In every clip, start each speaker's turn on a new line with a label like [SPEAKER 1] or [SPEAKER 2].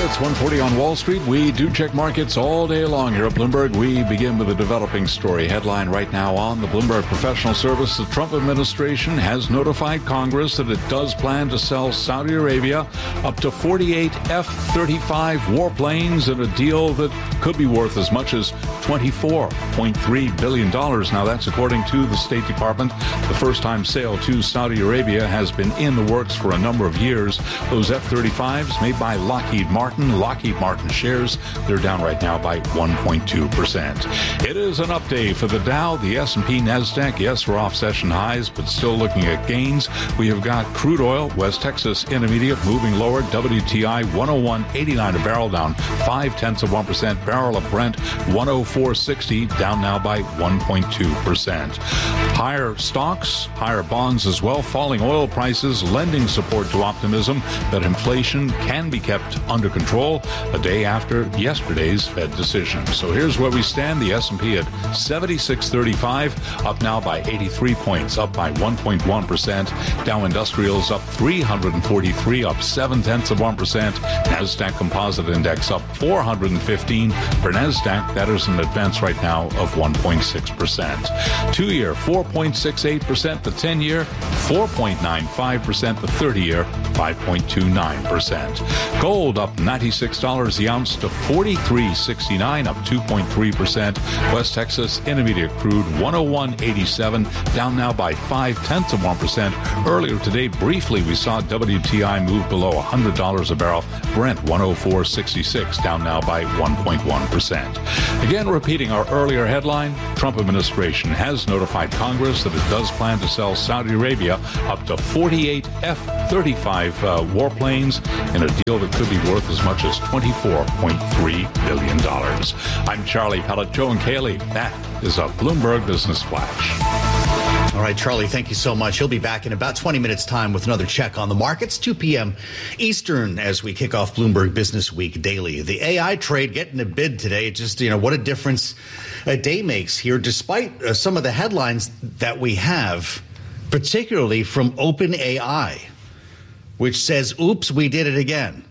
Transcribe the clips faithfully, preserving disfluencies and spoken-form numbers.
[SPEAKER 1] It's one forty on Wall Street. We do check markets all day long here at Bloomberg. We begin with a developing story. Headline right now on the Bloomberg Professional Service. The Trump administration has notified Congress that it does plan to sell Saudi Arabia up to forty-eight F thirty-five warplanes in a deal that could be worth as much as twenty-four point three billion dollars. Now, that's according to the State Department. The first-time sale to Saudi Arabia has been in the works for a number of years. Those F thirty-fives made by Lockheed Martin. Lockheed Martin shares, they're down right now by one point two percent. It is an up day for the Dow, the S and P, NASDAQ. Yes, we're off session highs, but still looking at gains. We have got crude oil, West Texas Intermediate, moving lower. W T I one oh one eighty-nine a barrel, down five tenths of one percent. Barrel of Brent one oh four sixty, down now by one point two percent. Higher stocks, higher bonds as well. Falling oil prices lending support to optimism that inflation can be kept under control a day after yesterday's Fed decision. So here's where we stand. The S and P at seventy-six thirty-five, up now by eighty-three points, up by one point one percent. Dow Industrials up three hundred forty-three, up seven tenths of one percent. NASDAQ Composite Index up four hundred fifteen. For NASDAQ, that is an advance right now of one point six percent. Two-year, four point six eight percent. The ten-year, four point nine five percent. The thirty-year, five point two nine percent. Gold up ninety-six dollars the ounce to forty-three sixty-nine, up two point three percent. West Texas Intermediate crude one oh one eighty-seven, down now by five tenths of one percent. Earlier today, briefly, we saw W T I move below one hundred dollars a barrel. Brent one oh four sixty-six, down now by one point one percent. Again, repeating our earlier headline, Trump administration has notified Congress that it does plan to sell Saudi Arabia up to forty-eight F thirty-five uh, warplanes in a deal that could be worth as much as twenty-four point three billion dollars. I'm Charlie Pellet. Joe and Kaylee, that is a Bloomberg Business Flash.
[SPEAKER 2] All right, Charlie, thank you so much. He'll be back in about twenty minutes' time with another check on the markets, two p.m. Eastern, as we kick off Bloomberg Business Week Daily. The A I trade getting a bid today. Just, you know, what a difference a day makes here, despite uh, some of the headlines that we have, particularly from OpenAI, which says, oops, we did it again.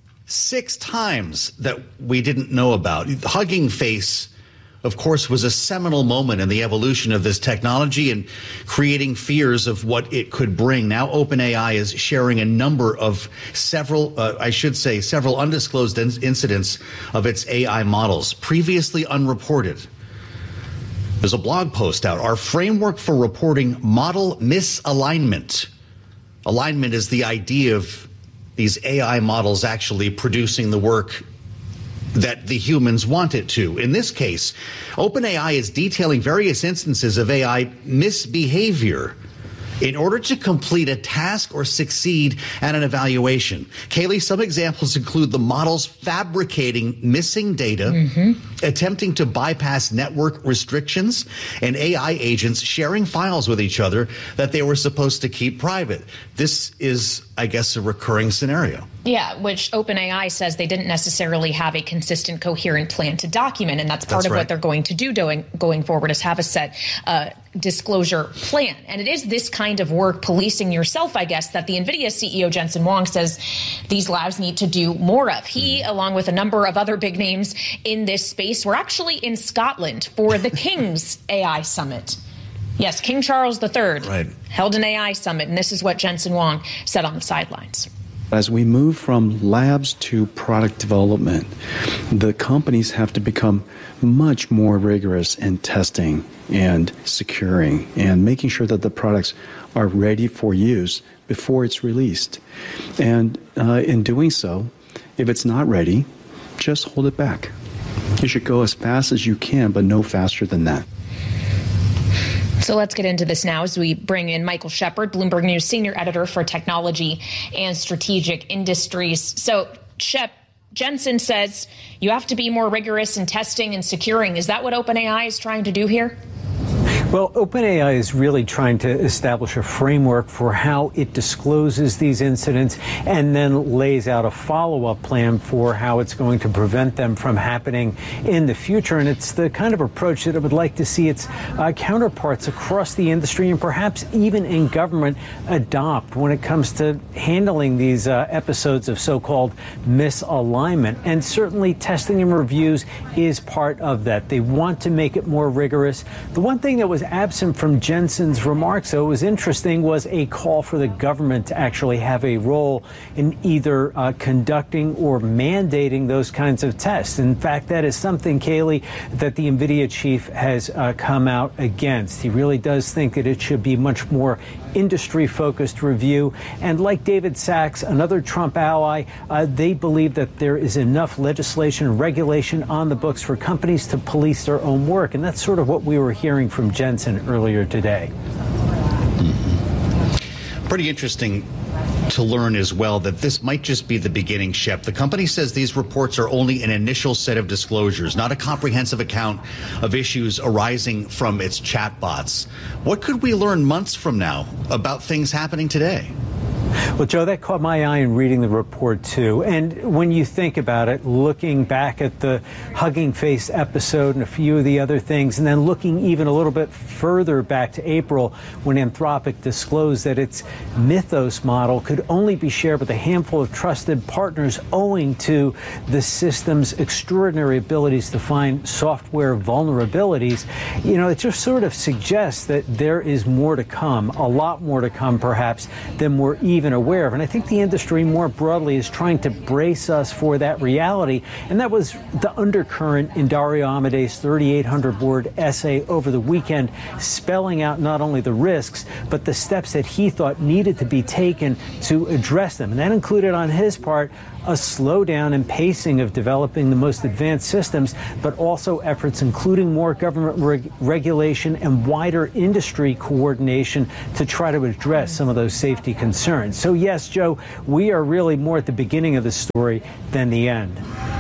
[SPEAKER 2] Six times that we didn't know about. Hugging Face, of course, was a seminal moment in the evolution of this technology and creating fears of what it could bring. Now OpenAI is sharing a number of several, uh, I should say, several undisclosed in- incidents of its A I models, previously unreported. There's a blog post out, our framework for reporting model misalignment. Alignment is the idea of these A I models actually producing the work that the humans want it to. In this case, OpenAI is detailing various instances of A I misbehavior in order to complete a task or succeed at an evaluation. Kaylee, some examples include the models fabricating missing data, mm-hmm. attempting to bypass network restrictions, and A I agents sharing files with each other that they were supposed to keep private. This is, I guess, a recurring scenario.
[SPEAKER 3] Yeah, which OpenAI says they didn't necessarily have a consistent, coherent plan to document, and that's part
[SPEAKER 2] that's
[SPEAKER 3] of
[SPEAKER 2] right.
[SPEAKER 3] what they're going to do doing, going forward is have a set uh, disclosure plan. And it is this kind of work, policing yourself, I guess, that the NVIDIA C E O Jensen Huang says these labs need to do more of. He, mm. along with a number of other big names in this space, were actually in Scotland for the King's A I Summit. Yes, King Charles the Third right. held an A I summit, and this is what Jensen Huang said on the sidelines.
[SPEAKER 4] As we move from labs to product development, the companies have to become much more rigorous in testing and securing and making sure that the products are ready for use before it's released. And uh, in doing so, if it's not ready, just hold it back. You should go as fast as you can, but no faster than that.
[SPEAKER 3] So let's get into this now as we bring in Michael Shepard, Bloomberg News senior editor for technology and strategic industries. So, Shep, Jensen says you have to be more rigorous in testing and securing. Is that what OpenAI is trying to do here?
[SPEAKER 5] Well, OpenAI is really trying to establish a framework for how it discloses these incidents and then lays out a follow-up plan for how it's going to prevent them from happening in the future. And it's the kind of approach that it would like to see its uh, counterparts across the industry and perhaps even in government adopt when it comes to handling these uh, episodes of so-called misalignment. And certainly testing and reviews is part of that. They want to make it more rigorous. The one thing that was absent from Jensen's remarks, though, was interesting, was a call for the government to actually have a role in either uh, conducting or mandating those kinds of tests. In fact, that is something, Kayleigh, that the NVIDIA chief has uh, come out against. He really does think that it should be much more industry-focused review. And like David Sachs, another Trump ally, uh, they believe that there is enough legislation and regulation on the books for companies to police their own work. And that's sort of what we were hearing from Jensen earlier today.
[SPEAKER 2] Mm-hmm. Pretty interesting to learn as well that this might just be the beginning, Shep. The company says these reports are only an initial set of disclosures, not a comprehensive account of issues arising from its chatbots. What could we learn months from now about things happening today?
[SPEAKER 5] Well, Joe, that caught my eye in reading the report, too. And when you think about it, looking back at the Hugging Face episode and a few of the other things, and then looking even a little bit further back to April when Anthropic disclosed that its Mythos model could only be shared with a handful of trusted partners owing to the system's extraordinary abilities to find software vulnerabilities, you know, it just sort of suggests that there is more to come, a lot more to come, perhaps, than we're even aware of. And I think the industry more broadly is trying to brace us for that reality. And that was the undercurrent in Dario Amode's thirty-eight hundred word essay over the weekend, spelling out not only the risks, but the steps that he thought needed to be taken to address them. And that included, on his part, a slowdown in pacing of developing the most advanced systems, but also efforts including more government reg- regulation and wider industry coordination to try to address some of those safety concerns. So yes, Joe, we are really more at the beginning of the story than the end.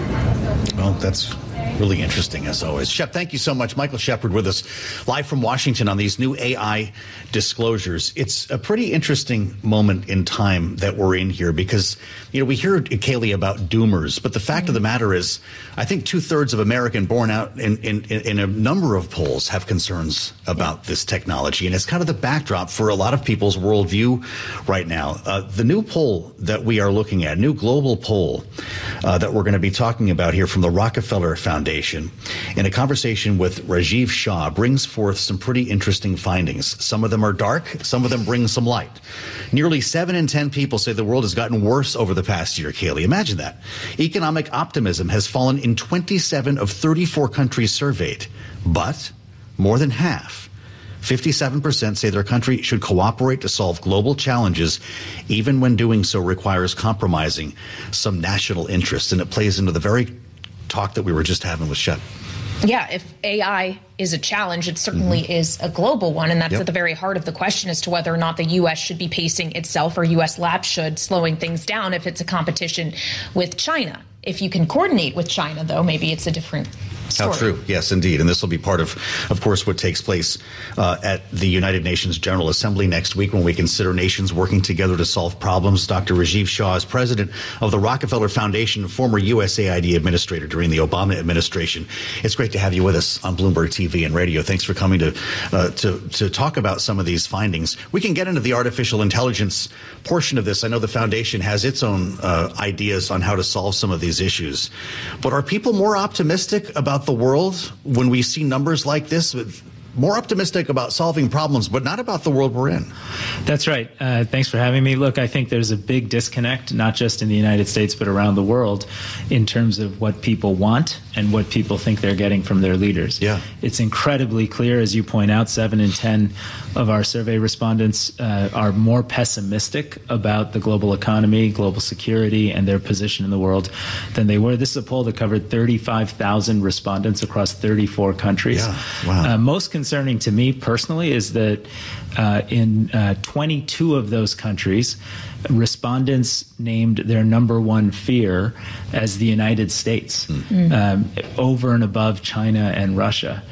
[SPEAKER 2] Well, that's really interesting, as always. Shep, thank you so much. Michael Shepard with us live from Washington on these new A I disclosures. It's a pretty interesting moment in time that we're in here because, you know, we hear, Kayleigh, about doomers, but the fact mm-hmm. of the matter is, I think two-thirds of American born out in, in, in a number of polls have concerns about yeah. this technology, and it's kind of the backdrop for a lot of people's worldview right now. Uh, the new poll that we are looking at, new global poll uh, that we're going to be talking about here from the Rockefeller Foundation, in a conversation with Rajiv Shah, brings forth some pretty interesting findings. Some of them are dark, some of them bring some light. Nearly seven in ten people say the world has gotten worse over the past year, Kayleigh. Imagine that. Economic optimism has fallen in twenty-seven of thirty-four countries surveyed, but more than half, fifty-seven percent, say their country should cooperate to solve global challenges, even when doing so requires compromising some national interests. And it plays into the very talk that we were just having with Shep.
[SPEAKER 3] Yeah, if A I is a challenge, it certainly mm-hmm. is a global one. And that's yep. at the very heart of the question as to whether or not the U S should be pacing itself or U S labs should, slowing things down if it's a competition with China. If you can coordinate with China, though, maybe it's a different story.
[SPEAKER 2] How true. Yes, indeed. And this will be part of, of course, what takes place uh, at the United Nations General Assembly next week when we consider nations working together to solve problems. Doctor Rajiv Shah is president of the Rockefeller Foundation, former U S A I D administrator during the Obama administration. It's great to have you with us on Bloomberg T V and radio. Thanks for coming to, uh, to, to talk about some of these findings. We can get into the artificial intelligence portion of this. I know the foundation has its own uh, ideas on how to solve some of these issues. But are people more optimistic about the world when we see numbers like this? More optimistic about solving problems, but not about the world we're in.
[SPEAKER 6] That's right. Uh, thanks for having me. Look, I think there's a big disconnect, not just in the United States, but around the world, in terms of what people want and what people think they're getting from their leaders.
[SPEAKER 2] Yeah.
[SPEAKER 6] It's incredibly clear, as you point out, seven in ten of our survey respondents uh, are more pessimistic about the global economy, global security, and their position in the world than they were. This is a poll that covered thirty-five thousand respondents across thirty-four countries.
[SPEAKER 2] Yeah. Wow.
[SPEAKER 6] Uh, most concerning to me personally is that uh, in uh, twenty-two of those countries, respondents named their number one fear as the United States, mm. um, over and above China and Russia.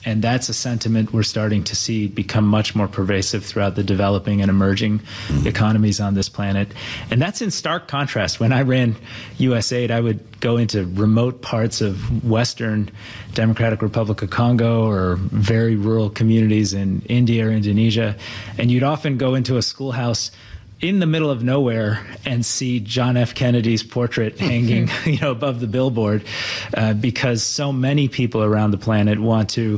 [SPEAKER 6] And that's a sentiment we're starting to see become much more pervasive throughout the developing and emerging mm-hmm. economies on this planet. And that's in stark contrast. When I ran U S A I D, I would go into remote parts of Western Democratic Republic of Congo or very rural communities in India or Indonesia, and you'd often go into a schoolhouse in the middle of nowhere and see John F. Kennedy's portrait hanging, you know, above the billboard, uh, because so many people around the planet want to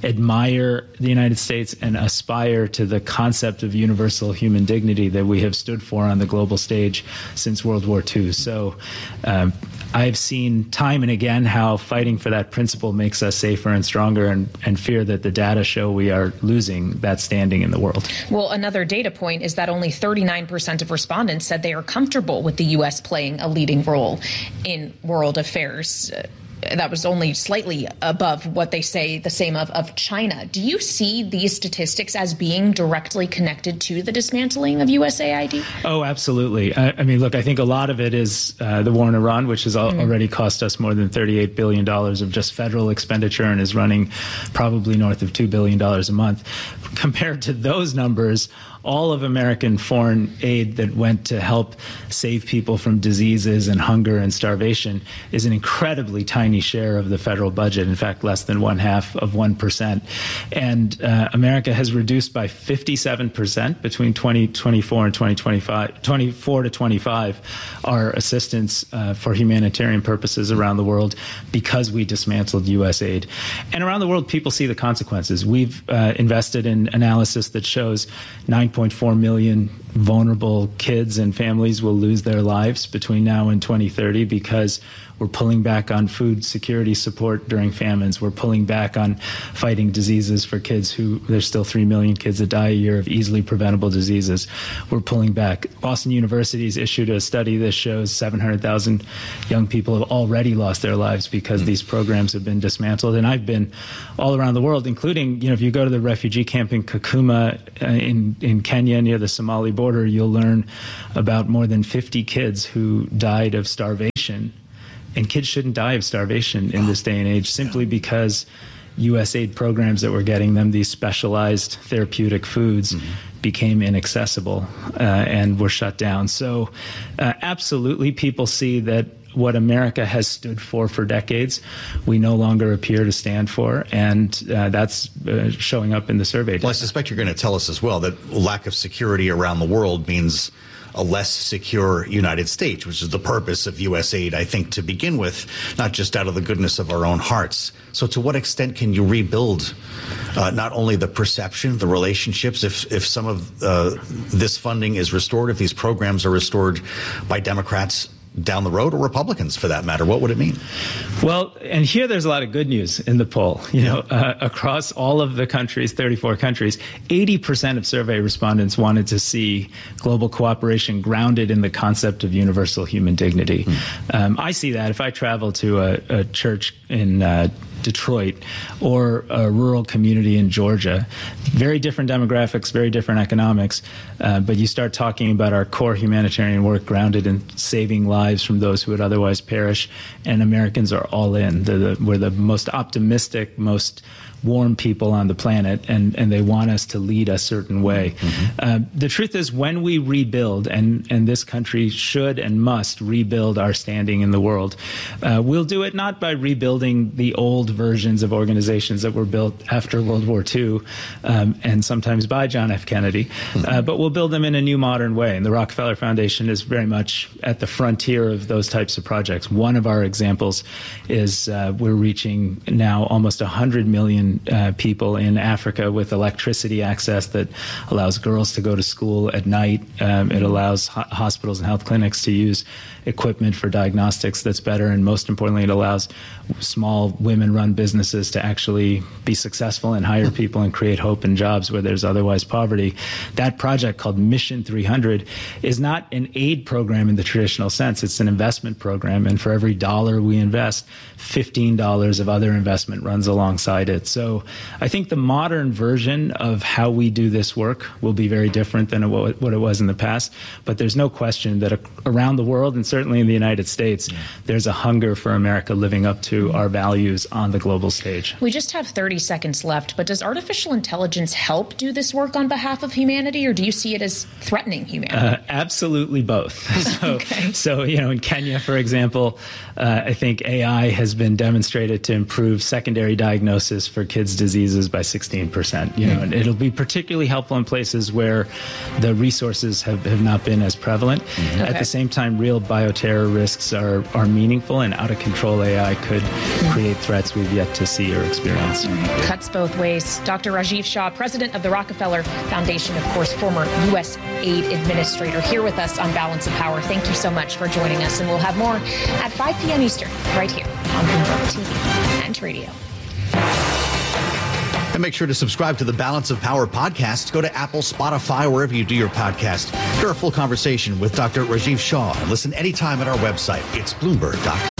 [SPEAKER 6] admire the United States and aspire to the concept of universal human dignity that we have stood for on the global stage since World War Two. So um, I've seen time and again how fighting for that principle makes us safer and stronger, and, and fear that the data show we are losing that standing in the world.
[SPEAKER 3] Well, another data point is that only thirty-nine percent of respondents said they are comfortable with the U S playing a leading role in world affairs. Uh, that was only slightly above what they say the same of, of China. Do you see these statistics as being directly connected to the dismantling of U S A I D?
[SPEAKER 6] Oh, absolutely. I, I mean, look, I think a lot of it is uh, the war in Iran, which has al- mm. already cost us more than thirty-eight billion dollars of just federal expenditure and is running probably north of two billion dollars a month. Compared to those numbers, all of American foreign aid that went to help save people from diseases and hunger and starvation is an incredibly tiny share of the federal budget. In fact, less than one half of one percent. And uh, America has reduced by fifty-seven percent between twenty twenty-four and twenty twenty-five, twenty-four to twenty-five, our assistance uh, for humanitarian purposes around the world because we dismantled U S A I D. And around the world, people see the consequences. We've uh, invested in analysis that shows nine point four million vulnerable kids and families will lose their lives between now and twenty thirty because we're pulling back on food security support during famines. We're pulling back on fighting diseases for kids who, there's still three million kids that die a year of easily preventable diseases. We're pulling back. Boston University's issued a study that shows seven hundred thousand young people have already lost their lives because mm-hmm. these programs have been dismantled. And I've been all around the world, including, you know, if you go to the refugee camp in Kakuma uh, in, in Kenya near the Somali border, you'll learn about more than fifty kids who died of starvation. And kids shouldn't die of starvation in this day and age simply because U S A I D programs that were getting them these specialized therapeutic foods mm-hmm. became inaccessible uh, and were shut down. So uh, absolutely, people see that what America has stood for for decades, we no longer appear to stand for, and uh, that's uh, showing up in the survey data.
[SPEAKER 2] Well, I suspect you're going to tell us as well that lack of security around the world means a less secure United States, which is the purpose of U S A I D, I think, to begin with, not just out of the goodness of our own hearts. So to what extent can you rebuild uh, not only the perception, the relationships, if, if some of uh, this funding is restored, if these programs are restored by Democrats down the road, or Republicans for that matter? What would it mean?
[SPEAKER 6] Well, and here there's a lot of good news in the poll. You know, uh, across all of the countries, thirty-four countries, eighty percent of survey respondents wanted to see global cooperation grounded in the concept of universal human dignity. Hmm. Um, I see that if I travel to a, a church in uh, Detroit or a rural community in Georgia, very different demographics, very different economics, uh, but you start talking about our core humanitarian work grounded in saving lives from those who would otherwise perish, and Americans are all in. The, the, we're the most optimistic, most warm people on the planet, and, and they want us to lead a certain way. Mm-hmm. Uh, the truth is, when we rebuild, and, and this country should and must rebuild our standing in the world, uh, we'll do it not by rebuilding the old versions of organizations that were built after World War Two, um, and sometimes by John F. Kennedy, mm-hmm. uh, but we'll build them in a new modern way. And the Rockefeller Foundation is very much at the frontier of those types of projects. One of our examples is uh, we're reaching now almost one hundred million Uh, people in Africa with electricity access that allows girls to go to school at night. Um, it allows ho- hospitals and health clinics to use equipment for diagnostics that's better, and most importantly, it allows small women-run businesses to actually be successful and hire people and create hope and jobs where there's otherwise poverty. That project, called Mission three hundred, is not an aid program in the traditional sense. It's an investment program, and for every dollar we invest, fifteen dollars of other investment runs alongside it. So So I think the modern version of how we do this work will be very different than what it was in the past. But there's no question that around the world, and certainly in the United States, yeah. there's a hunger for America living up to our values on the global stage.
[SPEAKER 3] We just have thirty seconds left, but does artificial intelligence help do this work on behalf of humanity, or do you see it as threatening humanity?
[SPEAKER 6] Uh, absolutely both. So,
[SPEAKER 3] okay.
[SPEAKER 6] so, you know, in Kenya, for example, uh, I think A I has been demonstrated to improve secondary diagnosis for kids' diseases by sixteen percent. You know, and it'll be particularly helpful in places where the resources have, have not been as prevalent. Mm-hmm. Okay. At the same time, real bioterror risks are, are meaningful, and out-of-control A I could mm-hmm. create threats we've yet to see or experience.
[SPEAKER 3] Mm-hmm. Cuts both ways. Doctor Rajiv Shah, president of the Rockefeller Foundation, of course, former U S aid administrator, here with us on Balance of Power. Thank you so much for joining us, and we'll have more at five p.m. Eastern, right here on Bloomberg T V and radio.
[SPEAKER 2] And make sure to subscribe to the Balance of Power podcast. Go to Apple, Spotify, wherever you do your podcast. Hear a full conversation with Doctor Rajiv Shah and listen anytime at our website. It's Bloomberg dot com.